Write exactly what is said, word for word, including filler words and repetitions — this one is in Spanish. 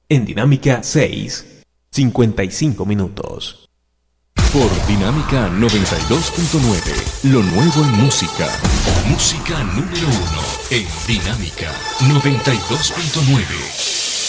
En Dinámica seis, cincuenta y cinco minutos. Por Dinámica noventa y dos punto nueve, lo nuevo en música. Música número uno en Dinámica noventa y dos punto nueve.